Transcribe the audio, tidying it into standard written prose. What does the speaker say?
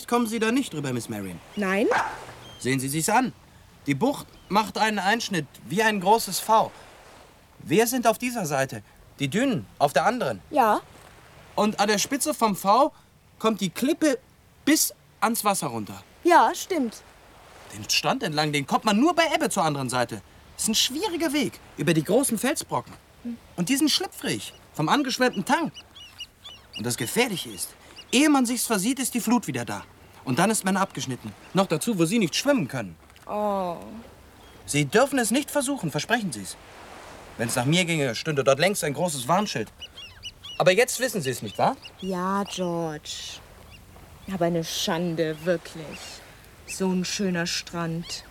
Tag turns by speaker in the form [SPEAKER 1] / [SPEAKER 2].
[SPEAKER 1] kommen Sie da nicht drüber, Miss Marion.
[SPEAKER 2] Nein?
[SPEAKER 1] Sehen Sie sich's an. Die Bucht macht einen Einschnitt wie ein großes V. Wir sind auf dieser Seite, die Dünen auf der anderen.
[SPEAKER 2] Ja.
[SPEAKER 1] Und an der Spitze vom V kommt die Klippe bis ans Wasser runter.
[SPEAKER 2] Ja, stimmt.
[SPEAKER 1] Den Strand entlang, den kommt man nur bei Ebbe zur anderen Seite. Das ist ein schwieriger Weg über die großen Felsbrocken. Und die sind schlüpfrig, vom angeschwemmten Tang. Und das Gefährliche ist, ehe man sich's versieht, ist die Flut wieder da. Und dann ist man abgeschnitten. Noch dazu, wo Sie nicht schwimmen können.
[SPEAKER 2] Oh.
[SPEAKER 1] Sie dürfen es nicht versuchen, versprechen Sie es. Wenn es nach mir ginge, stünde dort längst ein großes Warnschild. Aber jetzt wissen Sie es, nicht wahr?
[SPEAKER 2] Ja, George. Aber eine Schande, wirklich. So ein schöner Strand.